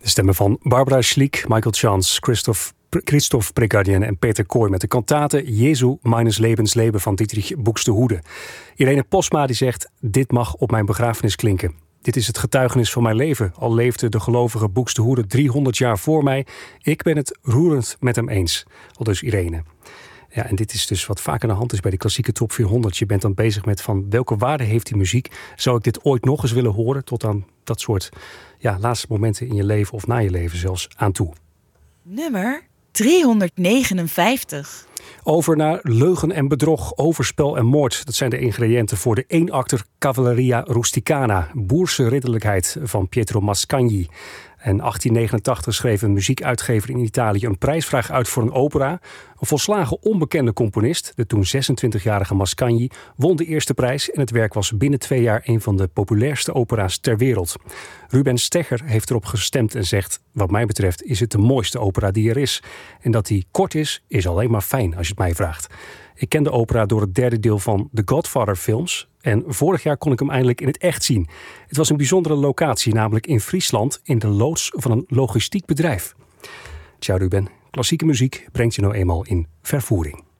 De stemmen van Barbara Schliek, Michael Chance, Christophe Pregardien en Peter Kooi met de kantate Jesu meines Lebens Leben van Dietrich Buxtehude. Irene Posma die zegt: dit mag op mijn begrafenis klinken. Dit is het getuigenis van mijn leven. Al leefde de gelovige Buxtehude 300 jaar voor mij. Ik ben het roerend met hem eens. Aldus Irene. Ja, en dit is dus wat vaak aan de hand is bij de klassieke top 400. Je bent dan bezig met van welke waarde heeft die muziek? Zou ik dit ooit nog eens willen horen? Tot aan dat soort laatste momenten in je leven of na je leven zelfs aan toe. Nummer 359. Over naar leugen en bedrog, overspel en moord. Dat zijn de ingrediënten voor de eenakter Cavalleria Rusticana. Boerse ridderlijkheid van Pietro Mascagni. En 1889 schreef een muziekuitgever in Italië een prijsvraag uit voor een opera. Een volslagen onbekende componist, de toen 26-jarige Mascagni, won de eerste prijs en het werk was binnen 2 jaar een van de populairste opera's ter wereld. Ruben Stegger heeft erop gestemd en zegt: wat mij betreft is het de mooiste opera die er is. En dat die kort is alleen maar fijn als je het mij vraagt. Ik ken de opera door het derde deel van The Godfather films. En vorig jaar kon ik hem eindelijk in het echt zien. Het was een bijzondere locatie, namelijk in Friesland, in de loods van een logistiek bedrijf. Tja Ruben, klassieke muziek brengt je nou eenmaal in vervoering.